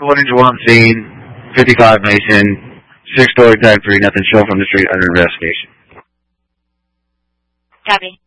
1 inch one scene, 55 Mason, 6-story type 3, nothing shown from the street under investigation. Copy.